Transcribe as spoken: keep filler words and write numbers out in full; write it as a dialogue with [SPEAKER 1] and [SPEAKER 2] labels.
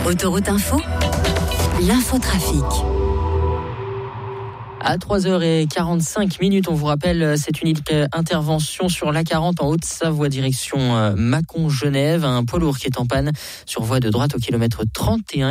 [SPEAKER 1] Autoroute Info, l'infotrafic.
[SPEAKER 2] À trois heures quarante-cinq minutes, on vous rappelle cette unique intervention sur l'A quarante en Haute-Savoie, direction Mâcon-Genève. Un poids lourd qui est en panne sur voie de droite au kilomètre trente et un.